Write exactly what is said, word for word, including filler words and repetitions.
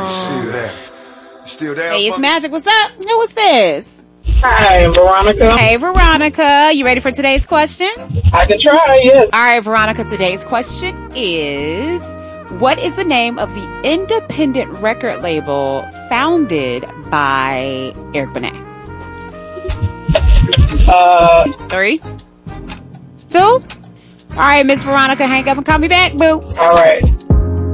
Still there. Still there? Hey, it's Magic. What's up? Who is this? Hi, Veronica. Hey, Veronica. You ready for today's question? I can try, yes. All right, Veronica. Today's question is, what is the name of the independent record label founded by Eric Benet? Uh, Three, two. All right, Miss Veronica, hang up and call me back, boo. All right.